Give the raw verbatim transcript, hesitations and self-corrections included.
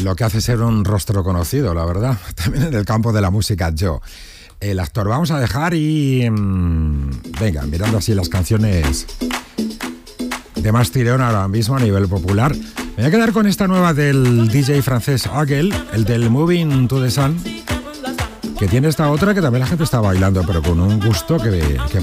lo que hace ser un rostro conocido, la verdad. También en el campo de la música, yo. El actor, vamos a dejar y... Mmm, venga, mirando así las canciones de más tirón ahora mismo a nivel popular. Me voy a quedar con esta nueva del D J francés Agel, el del Moving to the Sun, que tiene esta otra que también la gente está bailando, pero con un gusto que... que